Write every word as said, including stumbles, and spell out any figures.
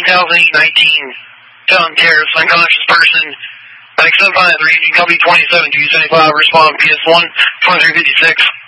thousand eight nineteen Town Terrace, unconscious person. Back seven five three, engine company twenty-seven, two seventy-five, respond P S one, twenty-three fifty-six.